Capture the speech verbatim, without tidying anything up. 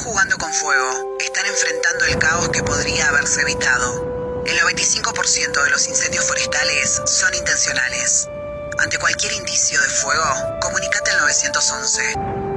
jugando con fuego. Están enfrentando el caos que podría haberse evitado. El noventa y cinco por ciento de los incendios forestales son intencionales. Ante cualquier indicio de fuego, comunícate al nueve once.